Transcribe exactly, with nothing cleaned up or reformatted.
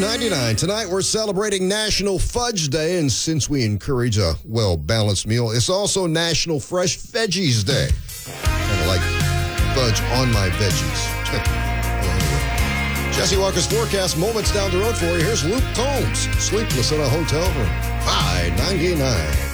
ninety-nine. Tonight we're celebrating National Fudge Day, and since we encourage a well-balanced meal, it's also National Fresh Veggies Day. Kind of like fudge on my veggies. Well, anyway. Jesse Walker's forecast moments down the road for you. Here's Luke Combs, sleepless in a hotel room. High ninety-nine.